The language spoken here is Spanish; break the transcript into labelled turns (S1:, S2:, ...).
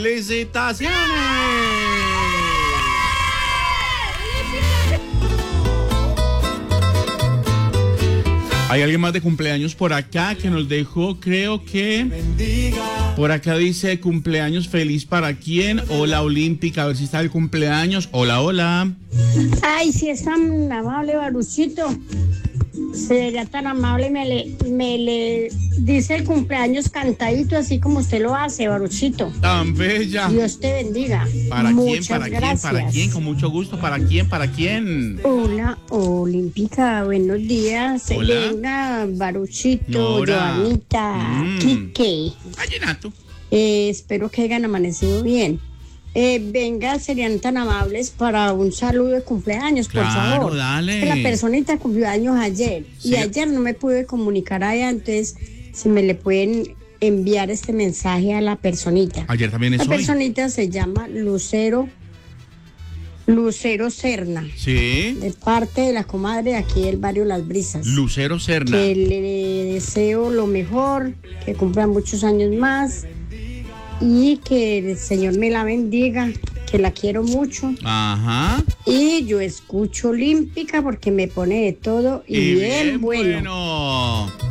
S1: ¡Felicitaciones! Hay alguien más de cumpleaños por acá que nos dejó, creo que por acá dice cumpleaños feliz para quién. Hola Olímpica, a ver si está el cumpleaños. Hola, hola.
S2: Ay, si es tan amable, Baruchito. Sería tan amable, me le dice el cumpleaños cantadito, así como usted lo hace, Baruchito.
S1: Tan bella.
S2: Dios te bendiga.
S1: ¿Para
S2: Muchas
S1: quién? ¿Para
S2: gracias.
S1: quién? ¿Para quién? Con mucho gusto. ¿Para quién? ¿Para quién?
S2: Hola, Olímpica, buenos días.
S1: Hola.
S2: Venga, Baruchito,
S1: Nora.
S2: Joanita, Quique.
S1: Vallenato.
S2: Espero que hayan amanecido bien. Venga, serían tan amables para un saludo de cumpleaños, por
S1: Claro,
S2: favor.
S1: dale.
S2: Que la personita cumplió años ayer
S1: Sí.
S2: y ayer no me pude comunicar a ella, entonces si me le pueden enviar este mensaje a la personita.
S1: Ayer también es
S2: La
S1: hoy.
S2: personita se llama Lucero Serna,
S1: Sí.
S2: de parte de la comadre de aquí del barrio Las Brisas.
S1: Lucero Serna.
S2: Que le deseo lo mejor, que cumpla muchos años más y que el Señor me la bendiga, que la quiero mucho.
S1: Ajá.
S2: Y yo escucho Olímpica porque me pone de todo y bien bueno.